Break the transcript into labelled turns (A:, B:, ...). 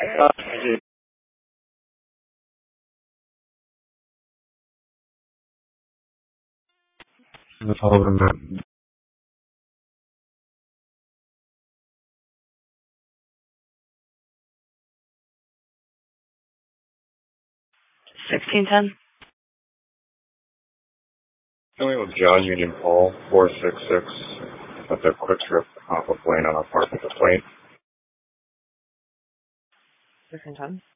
A: The following
B: 1610.
A: Dealing with John Union Paul, 466, at the quick trip off of Blaine on a park with the plane.
B: 1610.